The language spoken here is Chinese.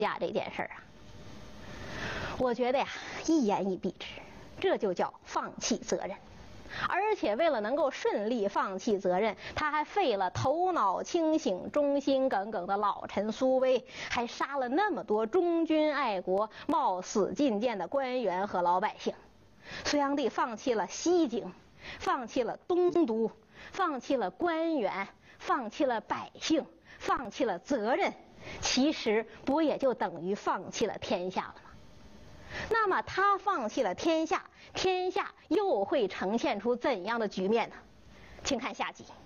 家这件事儿啊，我觉得呀，一言以蔽之，这就叫放弃责任。而且为了能够顺利放弃责任，他还废了头脑清醒、忠心耿耿的老臣苏威，还杀了那么多忠君爱国、冒死进谏的官员和老百姓。隋炀帝放弃了西京，放弃了东都，放弃了官员，放弃了百姓，放弃了责任，其实不也就等于放弃了天下了吗？那么他放弃了天下，天下又会呈现出怎样的局面呢？请看下集。